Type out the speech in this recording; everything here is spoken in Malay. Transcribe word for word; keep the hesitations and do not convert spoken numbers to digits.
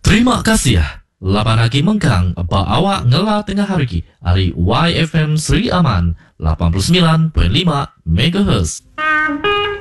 Terima kasih. Lapan lagi mengkang apa awak ngela tengah hari ki. Ali Y F M Seri Aman lapan puluh sembilan perpuluhan lima megahertz.